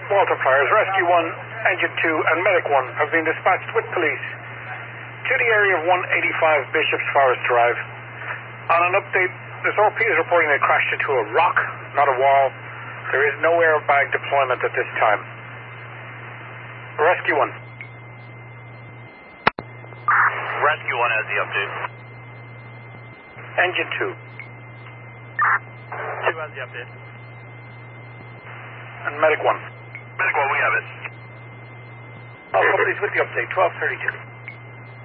Multipliers, Rescue 1, Engine 2, and Medic 1 have been dispatched with police to the area of 185 Bishop's Forest Drive. On an update, this RP is reporting they crashed into a rock, not a wall. There is no airbag deployment at this time. Rescue 1. Rescue 1 has the update. Engine 2. 2 has the update. And Medic 1. Medic 1, we have it. All companies with the update, 1232.